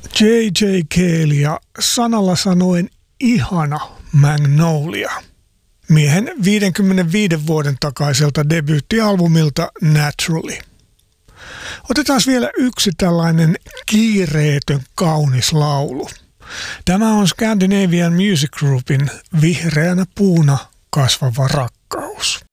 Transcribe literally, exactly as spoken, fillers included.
J J. Cale ja sanalla sanoen ihana Magnolia. Miehen viidenkymmenenviiden vuoden takaiselta debyyttialbumilta Naturally. Otetaan vielä yksi tällainen kiireetön kaunis laulu. Tämä on Scandinavian Music Groupin Vihreänä puuna kasvava rakkaus.